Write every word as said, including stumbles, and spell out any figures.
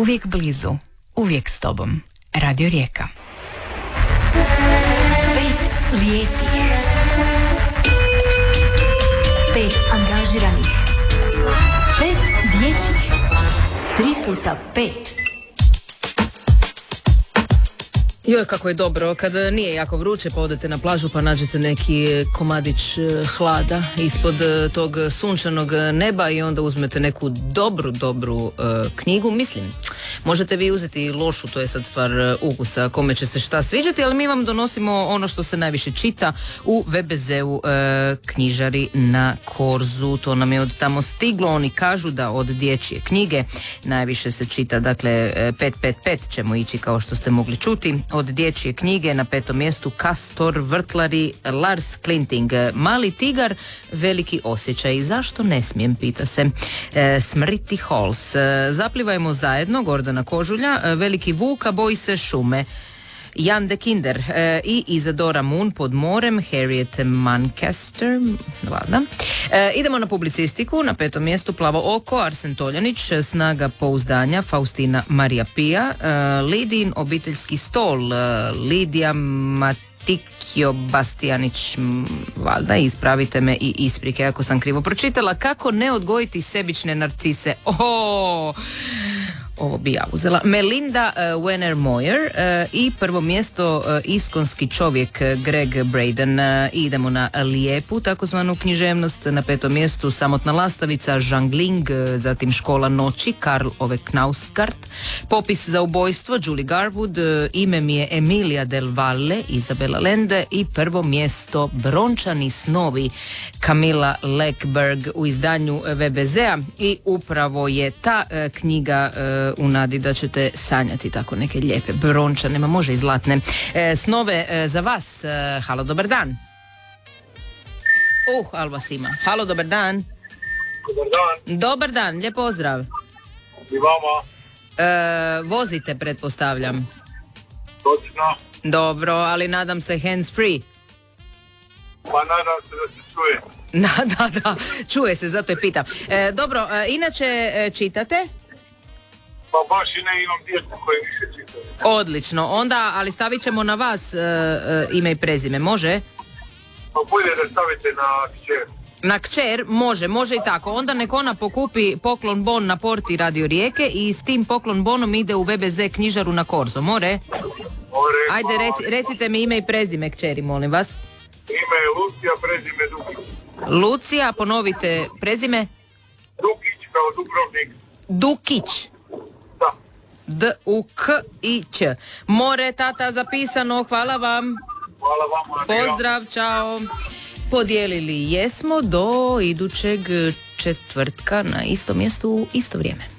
Uvijek blizu, uvijek s tobom. Radio Rijeka. Pet lijepih, pet angažiranih, pet dječjih, tri puta pet. Joj, kako je dobro kad nije jako vruće pa odete na plažu pa nađete neki komadić hlada ispod tog sunčanog neba i onda uzmete neku dobru, dobru uh, knjigu. Mislim, možete vi uzeti lošu, to je sad stvar ukusa, kome će se šta sviđati, ali mi vam donosimo ono što se najviše čita u ve be zeu uh, knjižari na Korzu. To nam je od tamo stiglo. Oni kažu da od dječje knjige najviše se čita, dakle pet pet pet ćemo ići kao što ste mogli čuti. Od dječje knjige na petom mjestu Kastor, vrtlari, Lars Klinting, Mali tigar, veliki osjećaj. Zašto ne smijem, pita se e, Smriti Halls. E, zaplivajmo zajedno, Gordana Kožulja, e, Veliki Vuka, boji se šume. Jan de Kinder e, i Isadora Moon, Pod morem, Harriet Manchester, valjda. E, idemo na publicistiku, na petom mjestu Plavo oko, Arsen Toljanić, Snaga pouzdanja, Faustina Marija Pija, e, Lidin obiteljski stol, e, Lidija Matikjo Bastijanić, valjda, ispravite me i isprike ako sam krivo pročitala. Kako ne odgojiti sebične narcise? Oho! Ovo bi ja uzela. Melinda uh, Wenner Moyer uh, i prvo mjesto uh, iskonski čovjek uh, Greg Braden. Uh, idemo na lijepu takozvanu književnost. Na petom mjestu Samotna lastavica, Žangling, uh, zatim Škola noći, Karl Ove Knausgard. Popis za ubojstvo, Julie Garwood. Uh, ime mi je Emilia del Valle, Izabela Lende. I prvo mjesto Brončani snovi, Camilla Lekberg u izdanju ve be zea. I upravo je ta uh, knjiga uh, u nadi da ćete sanjati tako neke lijepe brončane, ma može i zlatne e, snove e, za vas. E, halo, dobar dan. Uh, al vas ima. Halo, dobar dan. Dobar dan. Dobar dan, lijep pozdrav. I vama. E, vozite, pretpostavljam. Točno. Dobro, ali nadam se hands free. Pa nadam se da se čuje. Da, da, da, čuje se, zato je pitam. E, dobro, e, inače e, čitate? Pa baš i ne imam djecu koje više čitaju. Odlično, onda, ali stavit ćemo na vas e, e, ime i prezime, može? Pa bolje da stavite na kćer. Na kćer, može, može i tako. Onda nek ona pokupi poklon bon na porti Radio Rijeke i s tim poklon bonom ide u ve be ze knjižaru na Korzo, more? More, Ajde, reci, recite mi ime i prezime kćeri, molim vas. Ime je Lucija, prezime Dukić. Lucija, ponovite prezime? Dukić kao Dubrovnik. Dukić. Da. D U K I Ć. More, tata, zapisano, hvala vam. Hvala vama. Pozdrav, čao. Podijelili jesmo do idućeg četvrtka na istom mjestu u isto vrijeme.